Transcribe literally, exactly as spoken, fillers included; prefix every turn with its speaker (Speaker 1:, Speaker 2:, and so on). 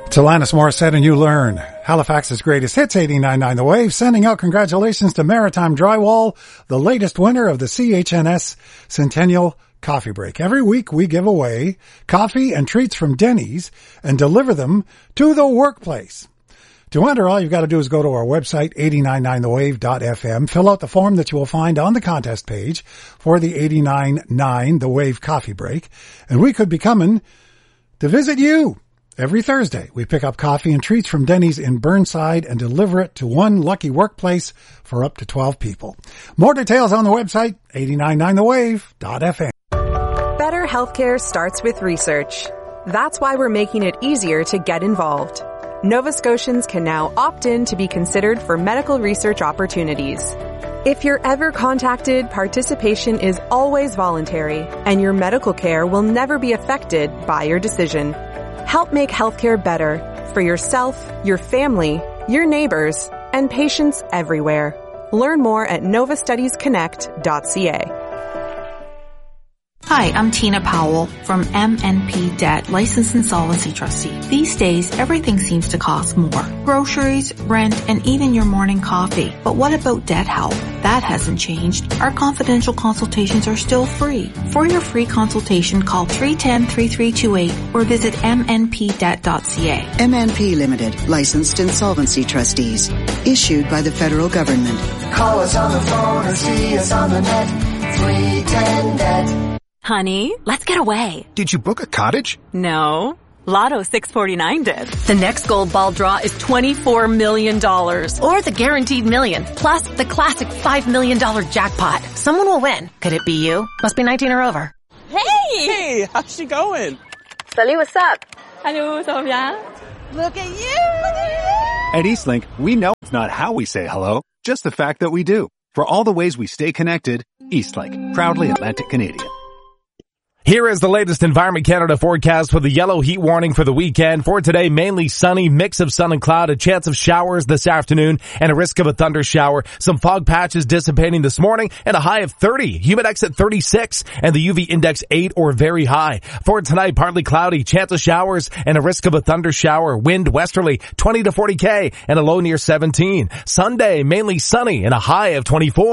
Speaker 1: It's Alanis Morissette and You Learn. Halifax's greatest hits, eighty-nine point nine The Wave, sending out congratulations to Maritime Drywall, the latest winner of the C H N S Centennial Coffee Break. Every week we give away coffee and treats from Denny's and deliver them to the workplace. To enter, all you've got to do is go to our website, eight nine nine the wave dot f m, fill out the form that you will find on the contest page for the eighty-nine point nine The Wave Coffee Break, and we could be coming to visit you. Every Thursday, we pick up coffee and treats from Denny's in Burnside and deliver it to one lucky workplace for up to twelve people. More details on the website, eight nine nine the wave dot f m.
Speaker 2: Better healthcare starts with research. That's why we're making it easier to get involved. Nova Scotians can now opt in to be considered for medical research opportunities. If you're ever contacted, participation is always voluntary, and your medical care will never be affected by your decision. Help make healthcare better for yourself, your family, your neighbors, and patients everywhere. Learn more at nova studies connect dot c a.
Speaker 3: Hi, I'm Tina Powell from M N P Debt, Licensed Insolvency Trustee. These days, everything seems to cost more. Groceries, rent, and even your morning coffee. But what about debt help? That hasn't changed. Our confidential consultations are still free. For your free consultation, call three one zero, three three two eight or visit m n p debt dot c a.
Speaker 4: M N P Limited, Licensed Insolvency Trustees. Issued by the federal government.
Speaker 5: Call us on the phone or see us on the net. three one zero debt.
Speaker 6: Honey, let's get away.
Speaker 7: Did you book a cottage?
Speaker 6: No. Lotto six forty-nine did. The next gold ball draw is twenty-four million dollars. Or the guaranteed million, plus the classic five million dollars jackpot. Someone will win. Could it be you? Must be nineteen or over.
Speaker 8: Hey! Hey, how's she going?
Speaker 9: Salut, what's up?
Speaker 8: Hello, ça va bien?
Speaker 9: Look at you!
Speaker 10: At Eastlink, we know it's not how we say hello, just the fact that we do. For all the ways we stay connected, Eastlink, proudly Atlantic Canadian.
Speaker 11: Here is the latest Environment Canada forecast for the yellow heat warning for the weekend. For today, mainly sunny, mix of sun and cloud, a chance of showers this afternoon, and a risk of a thunder shower. Some fog patches dissipating this morning, and a high of thirty. Humidex at thirty-six, and the U V index eight or very high. For tonight, partly cloudy, chance of showers, and a risk of a thunder shower. Wind westerly, twenty to forty K, and a low near seventeen. Sunday, mainly sunny, and a high of twenty-four.